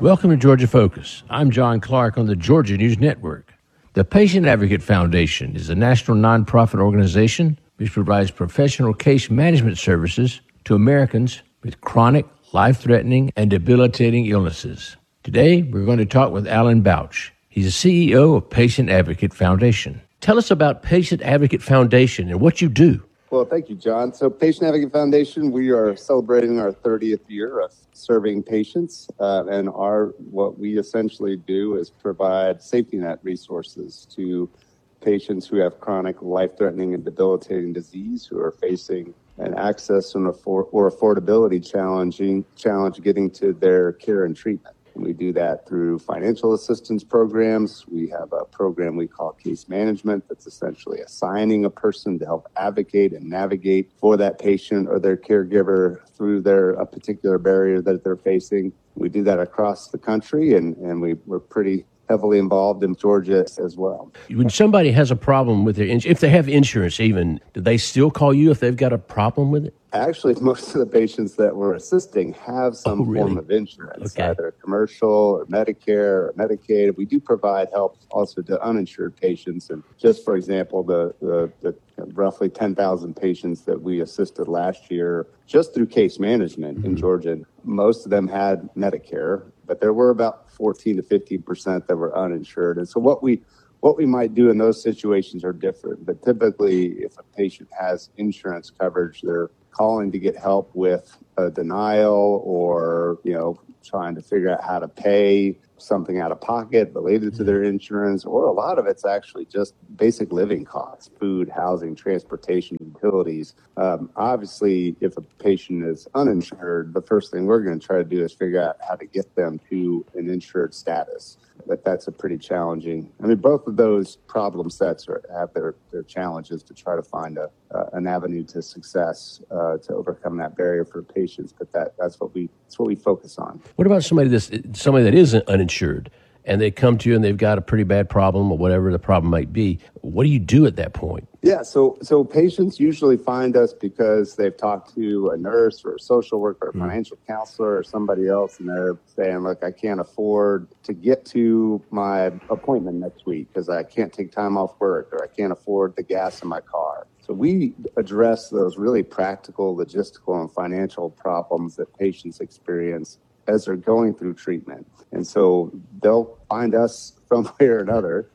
Welcome to Georgia Focus. I'm John Clark on the Georgia News Network. The Patient Advocate Foundation is a national nonprofit organization which provides professional case management services to Americans with chronic, life-threatening, and debilitating illnesses. Today, we're going to talk with Alan Bouch. He's the CEO of Patient Advocate Foundation. Tell us about Patient Advocate Foundation and what you do. Well, thank you, John. So Patient Advocate Foundation, we are celebrating our 30th year of serving patients, and what we essentially do is provide safety net resources to patients who have chronic, life-threatening, and debilitating disease who are facing an access or affordability challenge getting to their care and treatment. And we do that through financial assistance programs. We have a program we call case management that's essentially assigning a person to help advocate and navigate for that patient or their caregiver through a particular barrier that they're facing. We do that across the country, and we're pretty heavily involved in Georgia as well. When somebody has a problem with if they have insurance even, do they still call you if they've got a problem with it? Actually, most of the patients that we're assisting have some form of insurance, either commercial or Medicare or Medicaid. We do provide help also to uninsured patients. And just for example, the roughly 10,000 patients that we assisted last year just through case management in Georgia, most of them had Medicare, but there were about 14 to 15% that were uninsured. And so what we might do in those situations are different. But typically, if a patient has insurance coverage, they're calling to get help with a denial or, trying to figure out how to pay something out of pocket related to their insurance, or a lot of it's actually just basic living costs, food, housing, transportation, utilities. Obviously, if a patient is uninsured, the first thing we're going to try to do is figure out how to get them to an insured status. But that's a pretty challenging. Both of those problem sets have their challenges to try to find an avenue to success to overcome that barrier for patients. But that's what we focus on. What about somebody that isn't uninsured and they come to you and they've got a pretty bad problem or whatever the problem might be? What do you do at that point? Yeah, so patients usually find us because they've talked to a nurse or a social worker, or a financial counselor, or somebody else, and they're saying, look, I can't afford to get to my appointment next week because I can't take time off work, or I can't afford the gas in my car. So we address those really practical, logistical, and financial problems that patients experience as they're going through treatment. And so they'll find us some way or another.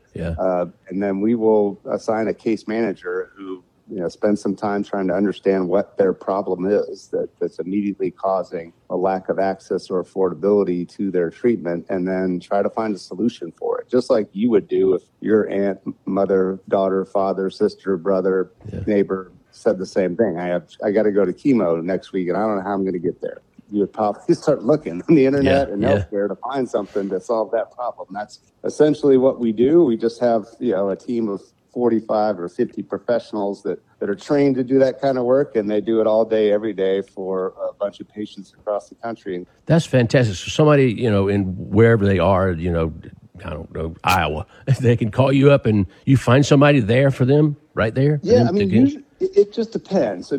And then we will assign a case manager who spends some time trying to understand what their problem is that's immediately causing a lack of access or affordability to their treatment, and then try to find a solution for it, just like you would do if your aunt, mother, daughter, father, sister, brother, neighbor said the same thing. I got to go to chemo next week, and I don't know how I'm going to get there. You would probably start looking on the internet and elsewhere to find something to solve that problem. That's essentially what we do. We just have, a team of 45 or 50 professionals that are trained to do that kind of work, and they do it all day, every day for a bunch of patients across the country. That's fantastic. So somebody, in wherever they are, I don't know, Iowa, they can call you up and you find somebody there for them right there? Yeah, usually it just depends.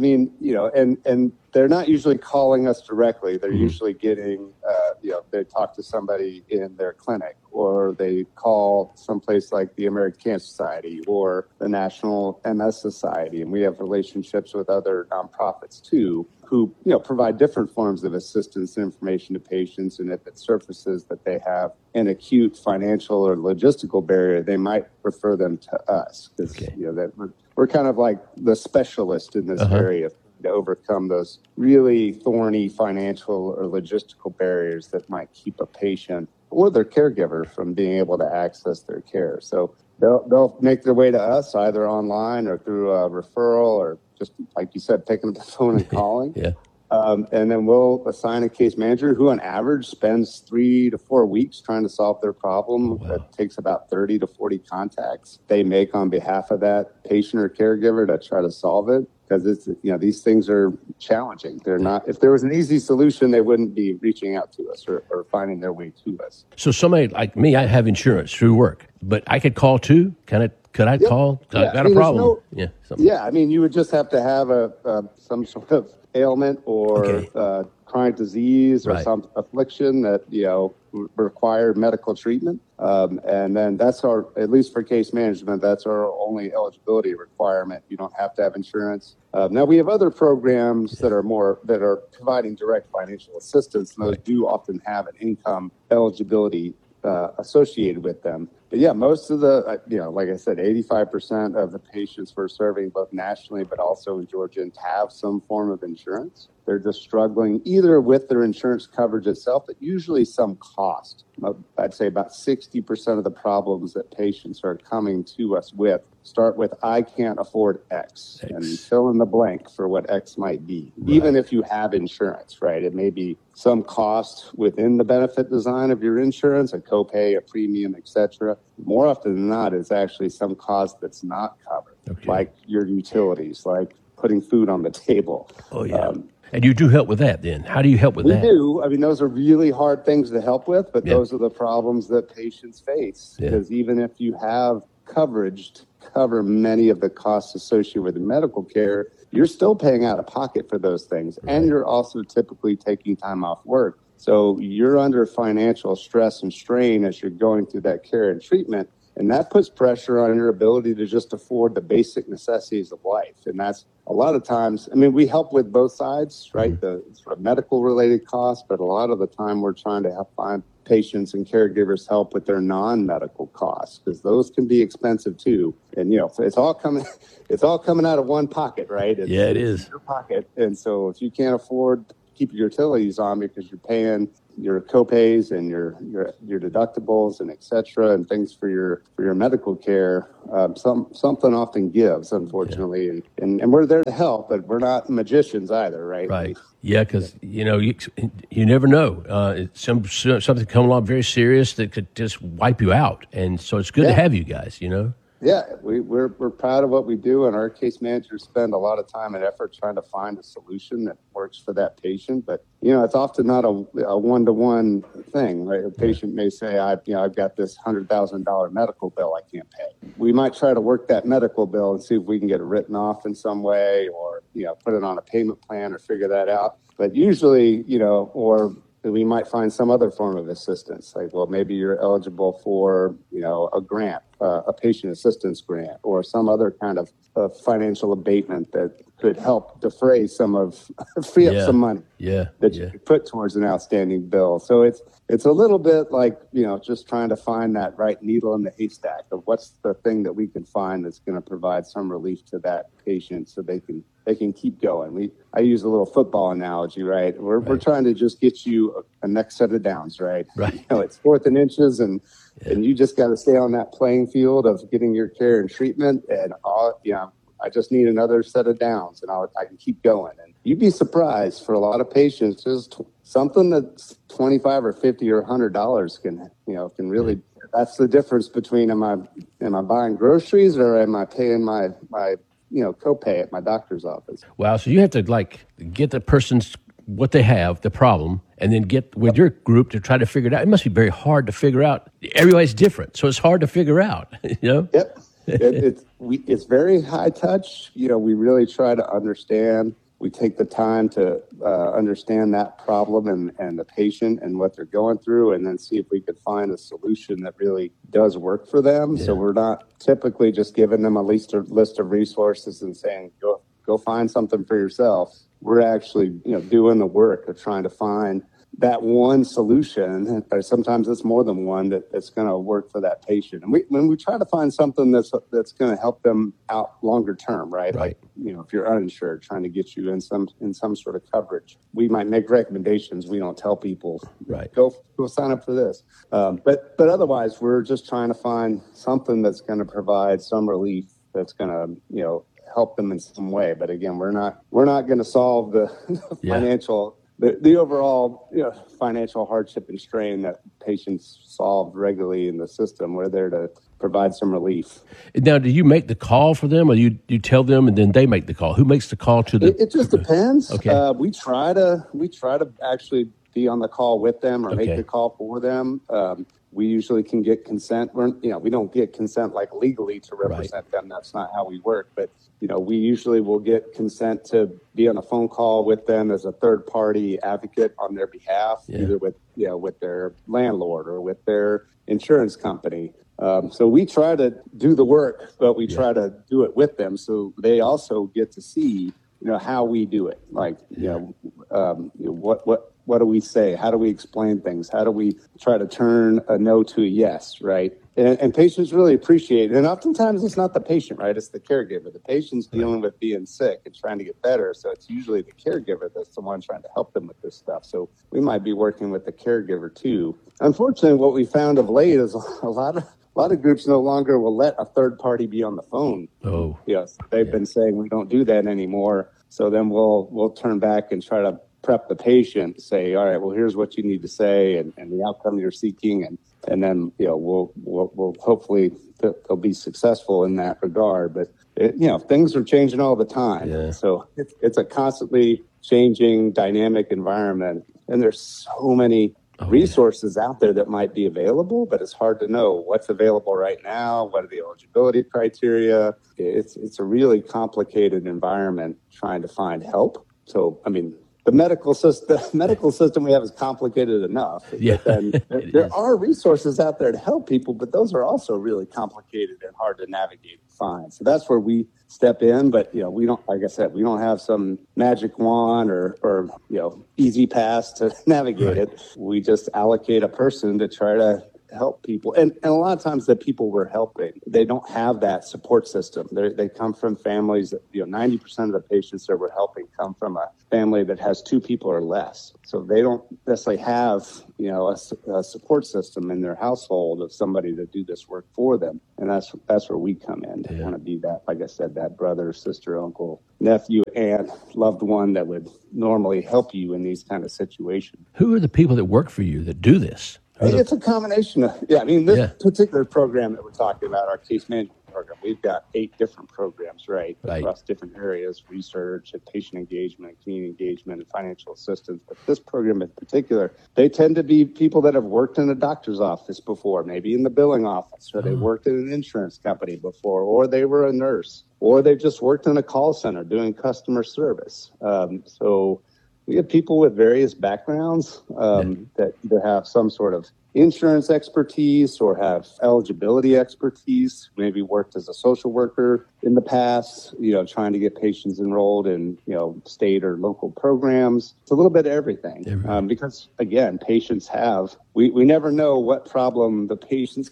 And they're not usually calling us directly. They're usually getting, they talk to somebody in their clinic, or they call someplace like the American Cancer Society or the National MS Society. And we have relationships with other nonprofits too, who, provide different forms of assistance and information to patients. And if it surfaces that they have an acute financial or logistical barrier, they might refer them to us. Because, that we're kind of like the specialist in this area to overcome those really thorny financial or logistical barriers that might keep a patient or their caregiver from being able to access their care. So they'll make their way to us either online or through a referral, or just like you said, picking up the phone and calling. And then we'll assign a case manager who on average spends 3 to 4 weeks trying to solve their problem. That takes about 30 to 40 contacts they make on behalf of that patient or caregiver to try to solve it. Because it's, these things are challenging. They're not. If there was an easy solution, they wouldn't be reaching out to us or finding their way to us. So somebody like me, I have insurance through work, but I could call too. Could I call? I've got a problem. You would just have to have some sort of ailment or chronic disease or Right. some affliction that, require medical treatment. And then that's at least for case management, that's our only eligibility requirement. You don't have to have insurance. Now we have other programs that are providing direct financial assistance, and those do often have an income eligibility associated with them. But yeah, most of the, like I said, 85% of the patients we're serving both nationally but also in Georgia have some form of insurance. They're just struggling either with their insurance coverage itself, but usually some cost. I'd say about 60% of the problems that patients are coming to us with start with, I can't afford X. And fill in the blank for what X might be. Right. Even if you have insurance, right? It may be some cost within the benefit design of your insurance, a copay, a premium, etc. More often than not, it's actually some cost that's not covered, like your utilities, like putting food on the table. Oh, yeah. And you do help with that then? How do you help with that? We do. I mean, those are really hard things to help with, but those are the problems that patients face. Because even if you have coverage to cover many of the costs associated with the medical care, you're still paying out of pocket for those things. Right. And you're also typically taking time off work. So you're under financial stress and strain as you're going through that care and treatment. And that puts pressure on your ability to just afford the basic necessities of life. And that's a lot of times, I mean, we help with both sides, right? Mm-hmm. The sort of medical related costs, but a lot of the time we're trying to help find patients and caregivers help with their non-medical costs, because those can be expensive too. And, it's all coming out of one pocket, right? It is your pocket. And so if you can't afford to keep your utilities on because you're paying your copays and your deductibles and et cetera, and things for your medical care, something often gives, unfortunately. And we're there to help, but we're not magicians either, right? Right. Yeah, because, you never know. Something come along very serious that could just wipe you out. And so it's good to have you guys, Yeah, we're proud of what we do, and our case managers spend a lot of time and effort trying to find a solution that works for that patient. But it's often not a one-to-one thing, right? A patient may say, I've got this $100,000 medical bill I can't pay. We might try to work that medical bill and see if we can get it written off in some way, or put it on a payment plan or figure that out. But usually, or we might find some other form of assistance, like, well, maybe you're eligible for, a grant, a patient assistance grant, or some other kind of financial abatement that could help defray free up some money that you could put towards an outstanding bill. So it's a little bit like, just trying to find that right needle in the haystack of what's the thing that we can find that's going to provide some relief to that patient so they can keep going. I use a little football analogy, right? We're trying to just get you a next set of downs, right? Right. It's 4th and inches, and you just got to stay on that playing field of getting your care and treatment. And I just need another set of downs, and I can keep going. And you'd be surprised, for a lot of patients, just something that's $25 or $50 or $100 can really. That's the difference between am I buying groceries or am I paying my copay at my doctor's office. Wow. So you have to get the person's what they have, the problem, and then get with your group to try to figure it out. It must be very hard to figure out. Everybody's different, so it's hard to figure out. Yep. It's very high touch. We really try to understand. We take the time to understand that problem and the patient and what they're going through, and then see if we could find a solution that really does work for them. Yeah. So we're not typically just giving them a list of resources and saying, go find something for yourself. We're actually, doing the work of trying to find that one solution, or sometimes it's more than one, that's going to work for that patient. And when we try to find something that's going to help them out longer term, right? Like, if you're uninsured, trying to get you in some sort of coverage, we might make recommendations. We don't tell people, go sign up for this. But otherwise, we're just trying to find something that's going to provide some relief, that's going to, help them in some way. But again, we're not going to solve the financial. The overall financial hardship and strain that patients solve regularly in the system. We're there to provide some relief. Now, do you make the call for them, or you tell them and then they make the call? Who makes the call to the? It just depends. Okay. We try to actually be on the call with them or make Okay. the call for them. We usually can get consent. We don't get consent like legally to represent them. That's not how we work. But, we usually will get consent to be on a phone call with them as a third party advocate on their behalf, either with their landlord or with their insurance company. So we try to do the work, but we try to do it with them. So they also get to see, how we do it. Like, what do we say? How do we explain things? How do we try to turn a no to a yes, right? And patients really appreciate it. And oftentimes it's not the patient, right? It's the caregiver. The patient's dealing with being sick and trying to get better. So it's usually the caregiver that's the one trying to help them with this stuff. So we might be working with the caregiver too. Unfortunately, what we found of late is a lot of groups no longer will let a third party be on the phone. Oh, yes, they've been saying we don't do that anymore. So then we'll turn back and try to prep the patient, say, all right, well, here's what you need to say and the outcome you're seeking, and then we'll hopefully they'll be successful in that regard. But things are changing all the time, so it's a constantly changing, dynamic environment, and there's so many resources out there that might be available, but it's hard to know what's available right now. What are the eligibility criteria? It's a really complicated environment trying to find help. So, I mean, the medical system we have is complicated enough. Yeah. But then there are resources out there to help people, but those are also really complicated and hard to navigate and find. So that's where we step in. But we don't, like I said, we don't have some magic wand or easy pass to navigate it. We just allocate a person to try to help people. And a lot of times the people we're helping, they don't have that support system. They come from families that, 90% of the patients that we're helping come from a family that has 2 people or less. So they don't necessarily have, a support system in their household of somebody to do this work for them. And that's where we come in. They want to be that, like I said, that brother, sister, uncle, nephew, aunt, loved one that would normally help you in these kind of situations. Who are the people that work for you that do this? It's a combination of, this particular program that we're talking about, our case management program, we've got 8 different programs, right, across different areas, research and patient engagement, community engagement, and financial assistance. But this program in particular, they tend to be people that have worked in a doctor's office before, maybe in the billing office, or they worked in an insurance company before, or they were a nurse, or they've just worked in a call center doing customer service. So we have people with various backgrounds that either have some sort of insurance expertise or have eligibility expertise, maybe worked as a social worker in the past, trying to get patients enrolled in, state or local programs. It's a little bit of everything. Because, again, patients we never know what problem the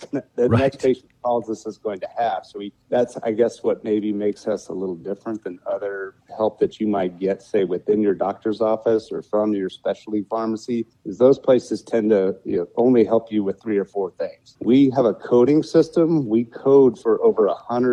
next patient calls us is going to have. So that's, I guess, what maybe makes us a little different than other help that you might get, say, within your doctor's office or from your specialty pharmacy, is those places tend to only help you with 3 or 4 things. We have a coding system. We code for over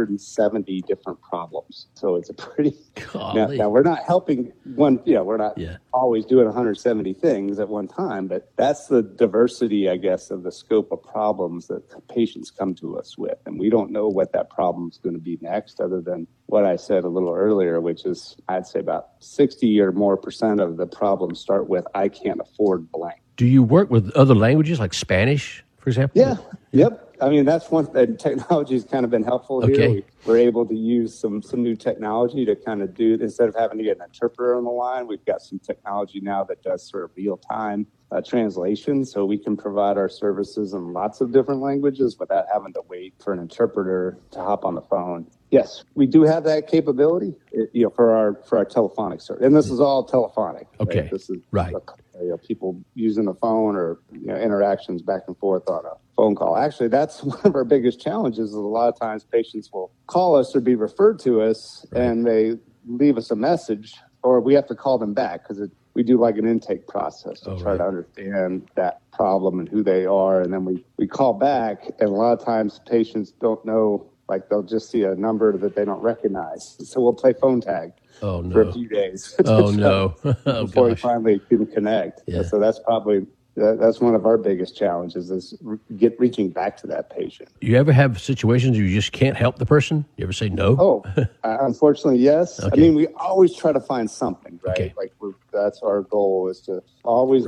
170 different problems. So it's a pretty... Now we're not helping one, we're not always doing 170 things at one time, but that's the diversity, I guess, of the scope of problems that patients come to us with. And we don't know what that problem is going to be next, other than what I said a little earlier, which is, I'd say about 60 or more % of the problems start with, I can't afford blank. Do you work with other languages like Spanish, for example? Yeah. Yep. I mean, that's one thing. Technology has kind of been helpful here. We're able to use some new technology to kind of do, instead of having to get an interpreter on the line, we've got some technology now that does sort of real-time translation. So we can provide our services in lots of different languages without having to wait for an interpreter to hop on the phone. Yes, we do have that capability, for our telephonic service. And this is all telephonic. Okay. Right? This is people using the phone or interactions back and forth on a phone call. Actually, that's one of our biggest challenges. Is a lot of times patients will call us or be referred to us, and they leave us a message, or we have to call them back because we do like an intake process to try to understand that problem and who they are. And then we call back, and a lot of times patients don't know, like they'll just see a number that they don't recognize. So we'll play phone tag for a few days. Before we finally can connect. Yeah. So that's probably... That's one of our biggest challenges is reaching back to that patient. You ever have situations you just can't help the person? You ever say no? Unfortunately, yes. Okay. I mean, we always try to find something, right? Okay. Like that's our goal, is to always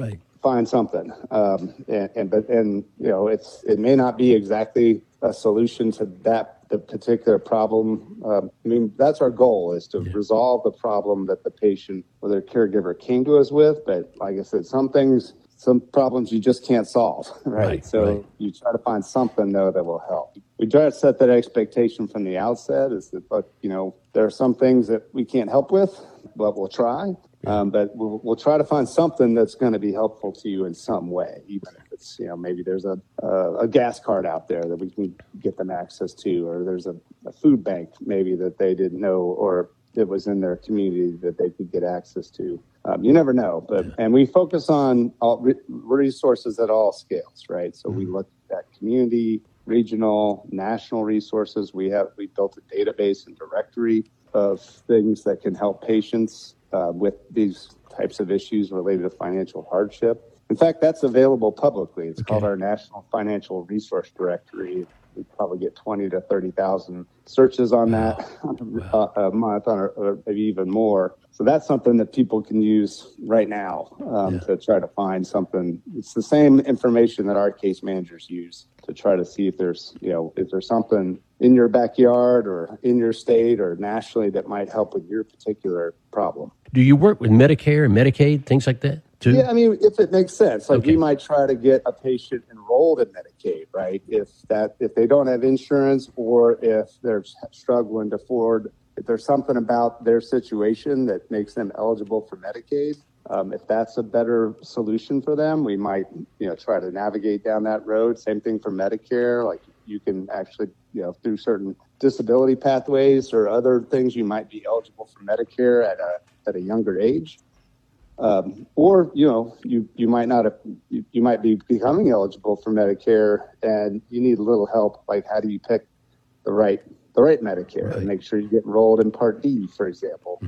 find something. But you know, it may not be exactly a solution to the particular problem. I mean, that's our goal, is to resolve the problem that the patient or their caregiver came to us with. But like I said, some problems you just can't solve, right? So you try to find something, though, that will help. We try to set that expectation from the outset, is that, but, you know, there are some things that we can't help with, but we'll try. But we'll try to find something that's going to be helpful to you in some way, even if it's, you know, maybe there's a gas card out there that we can get them access to, or there's a food bank maybe that they didn't know, or it was in their community that they could get access to. You never know, and we focus on resources at all scales, right? So we look at community, regional, national resources. We built a database and directory of things that can help patients with these types of issues related to financial hardship. In fact, that's available publicly. It's called our National Financial Resource Directory. We probably get 20 to 30,000 searches on that a month, or maybe even more. So that's something that people can use right now to try to find something. It's the same information that our case managers use to try to see if there's something in your backyard or in your state or nationally that might help with your particular problem. Do you work with Medicare and Medicaid, things like that, too? Yeah, I mean, if it makes sense. Like, we might try to get a patient enrolled in Medicaid, right? If they don't have insurance, or if they're struggling to afford, if there's something about their situation that makes them eligible for Medicaid, if that's a better solution for them, we might, you know, try to navigate down that road. Same thing for Medicare. Like, you can actually, you know, through certain disability pathways or other things, you might be eligible for Medicare at a younger age. Or, you know, you might not have, you might be becoming eligible for Medicare and you need a little help. Like, how do you pick the right Medicare and make sure you get enrolled in Part D, for example?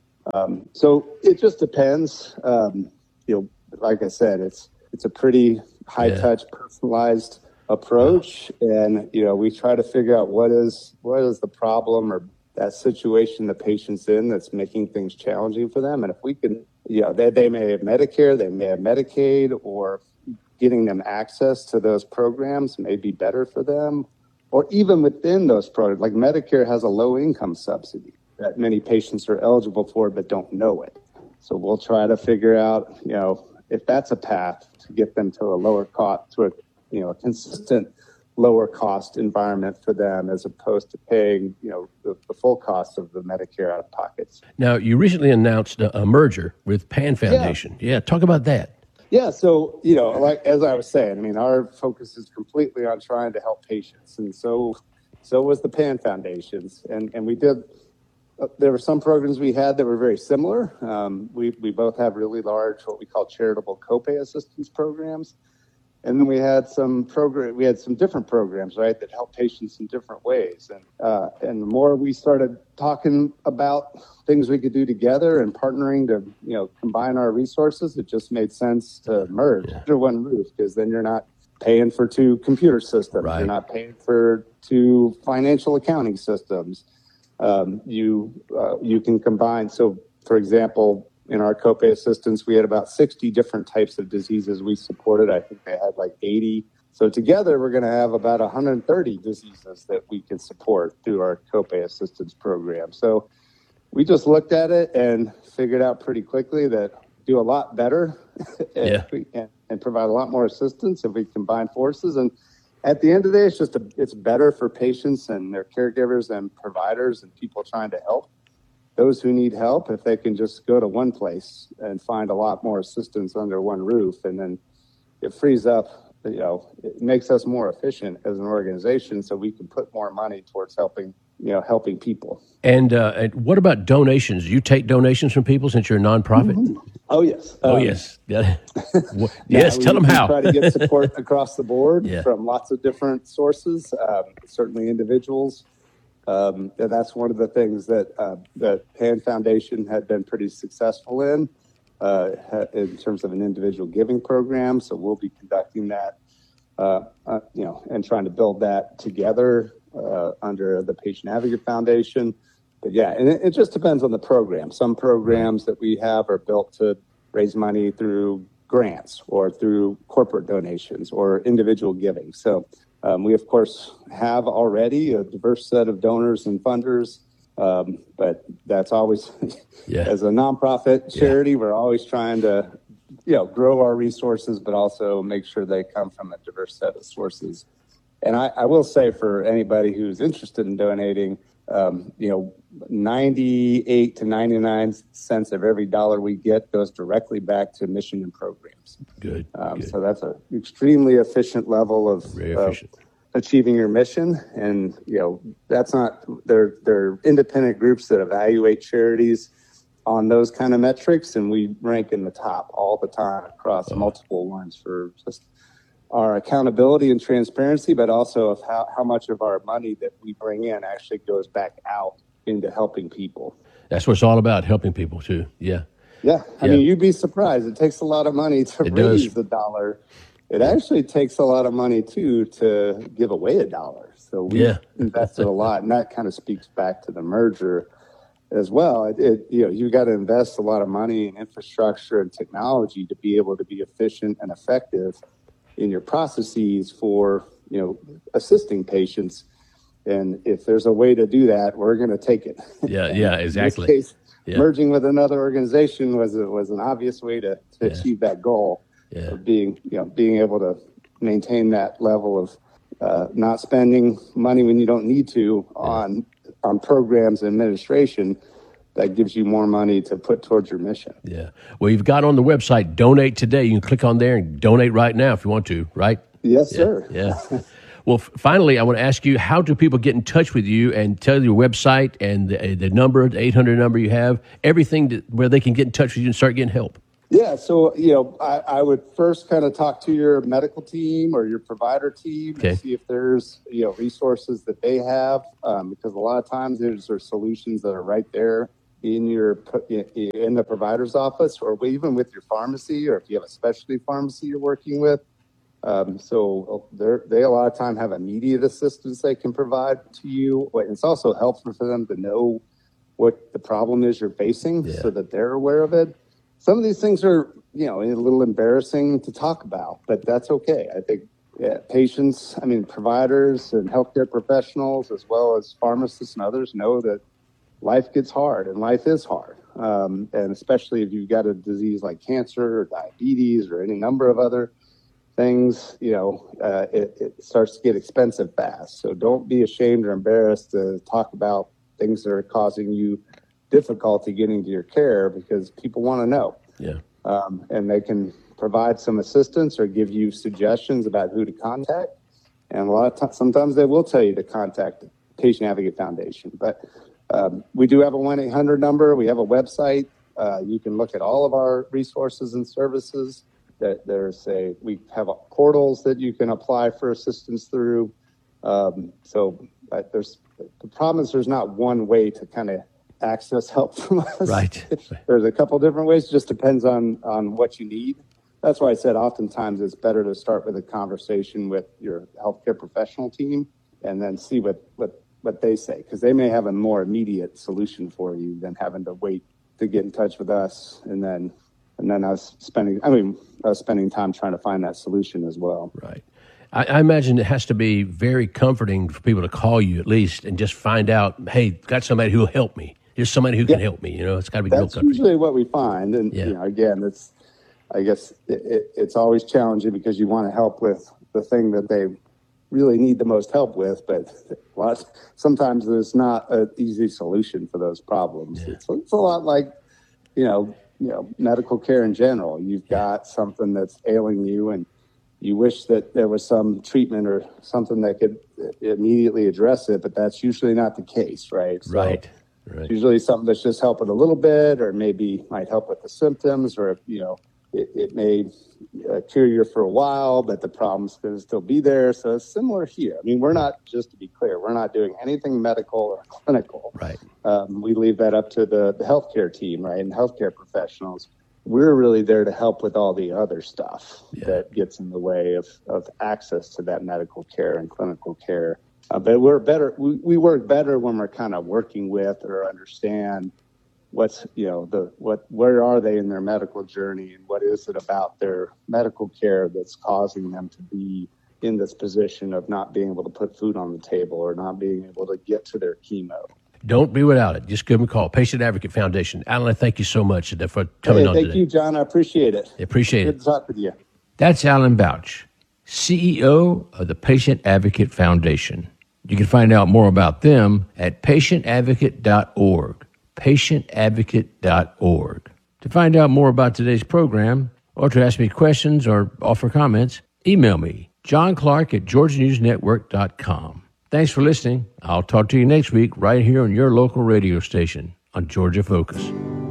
So it just depends. You know, like I said, it's a pretty high touch, personalized approach. And, you know, we try to figure out what is the problem or that situation the patient's in that's making things challenging for them. And if we can, you know, they may have Medicare, they may have Medicaid, or getting them access to those programs may be better for them. Or even within those programs, like Medicare has a low income subsidy that many patients are eligible for but don't know it. So we'll try to figure out, you know, if that's a path to get them to a lower cost, to a consistent lower cost environment for them, as opposed to paying, you know, the full cost of the Medicare out of pockets. Now, you recently announced a merger with Pan Foundation. Yeah, talk about that. Yeah, so, you know, like as I was saying, I mean, our focus is completely on trying to help patients, and so was the Pan Foundation's, and we did. There were some programs we had that were very similar. We both have really large, what we call charitable copay assistance programs. And then we had some different programs, right, that help patients in different ways. And the more we started talking about things we could do together and partnering to, you know, combine our resources, it just made sense to merge under one roof, because then you're not paying for two computer systems. Right. You're not paying for two financial accounting systems. You can combine. So, for example, in our copay assistance, we had about 60 different types of diseases we supported. I think they had like 80. So together, we're going to have about 130 diseases that we can support through our copay assistance program. So we just looked at it and figured out pretty quickly that do a lot better and provide a lot more assistance if we combine forces. And at the end of the day, it's better for patients and their caregivers and providers and people trying to help those who need help, if they can just go to one place and find a lot more assistance under one roof. And then it frees up, you know, it makes us more efficient as an organization, so we can put more money towards helping people. And what about donations? Do you take donations from people since you're a nonprofit? Mm-hmm. Oh, yes. Yes. Yes, tell them how. We try to get support across the board from lots of different sources, certainly individuals. That's one of the things that Pan Foundation had been pretty successful in terms of an individual giving program. So we'll be conducting that, you know, and trying to build that together under the Patient Advocate Foundation. But yeah, and it just depends on the program. Some programs that we have are built to raise money through grants or through corporate donations or individual giving. So we, of course, have already a diverse set of donors and funders, but that's always, as a nonprofit charity, we're always trying to, grow our resources, but also make sure they come from a diverse set of sources. And I will say, for anybody who's interested in donating, 98 to 99 cents of every dollar we get goes directly back to mission and programs. Good. So that's an extremely efficient level of achieving your mission. And, that's not, they're independent groups that evaluate charities on those kind of metrics. And we rank in the top all the time across multiple ones for just our accountability and transparency, but also of how much of our money that we bring in actually goes back out into helping people. That's what it's all about, helping people too. Yeah. I mean, you'd be surprised. It takes a lot of money to raise the dollar. It actually takes a lot of money too to give away $1. So we invested a lot, and that kind of speaks back to the merger as well. You got to invest a lot of money in infrastructure and technology to be able to be efficient and effective in your processes for, assisting patients. And if there's a way to do that, we're going to take it. Yeah, exactly. In this case, merging with another organization was an obvious way to achieve that goal of being able to maintain that level of not spending money when you don't need to on programs and administration. That gives you more money to put towards your mission. Yeah. Well, you've got on the website, Donate Today. You can click on there and donate right now if you want to, right? Yes, sir. Yeah. Well, finally, I want to ask you, how do people get in touch with you and tell your website and the number, the 800 number you have, everything where they can get in touch with you and start getting help? Yeah. So, I would first kind of talk to your medical team or your provider team and see if there's, resources that they have, because a lot of times there's solutions that are right there in the provider's office, or even with your pharmacy, or if you have a specialty pharmacy you're working with. So they a lot of time have immediate assistance they can provide to you. It's also helpful for them to know what the problem is you're facing so that they're aware of it. Some of these things are, a little embarrassing to talk about, but that's okay. I think providers and healthcare professionals, as well as pharmacists and others, know that life gets hard, and life is hard. And especially if you've got a disease like cancer or diabetes or any number of other things, it starts to get expensive fast. So don't be ashamed or embarrassed to talk about things that are causing you difficulty getting to your care, because people want to know. Yeah. And they can provide some assistance or give you suggestions about who to contact. And a lot of times, sometimes they will tell you to contact the Patient Advocate Foundation. But we do have a 1-800 number. We have a website. You can look at all of our resources and services. We have portals that you can apply for assistance through. The problem is there's not one way to kind of access help from us. Right. There's a couple different ways. It just depends on what you need. That's why I said oftentimes it's better to start with a conversation with your healthcare professional team and then see what they say, because they may have a more immediate solution for you than having to wait to get in touch with us and then us spending time trying to find that solution as well. Right. I imagine it has to be very comforting for people to call you at least and just find out, hey, got somebody who will help me. Here's somebody who can help me. It's got to be real comforting. That's usually what we find. And, again, it's always challenging because you want to help with the thing that they really need the most help with, but sometimes there's not an easy solution for those problems. Yeah. It's a lot like, medical care in general. You've got something that's ailing you and you wish that there was some treatment or something that could immediately address it, but that's usually not the case, right? Right. Usually something that's just helping a little bit, or maybe might help with the symptoms, or it may cure you for a while, but the problem's going to still be there. So it's similar here. I mean, we're not, just to be clear, we're not doing anything medical or clinical. Right. We leave that up to the healthcare team, right, and healthcare professionals. We're really there to help with all the other stuff that gets in the way of access to that medical care and clinical care. But we're better. We work better when we're kind of working with or understand, where are they in their medical journey, and what is it about their medical care that's causing them to be in this position of not being able to put food on the table or not being able to get to their chemo. Don't be without it. Just give them a call. Patient Advocate Foundation. Alan, thank you so much for coming on today. Thank you, John. I appreciate it. Good to talk with you. That's Alan Bouch, CEO of the Patient Advocate Foundation. You can find out more about them at patientadvocate.org. Patientadvocate.org. To find out more about today's program, or to ask me questions or offer comments, email me, johnclark@georgianewsnetwork.com. Thanks for listening. I'll talk to you next week right here on your local radio station on Georgia Focus.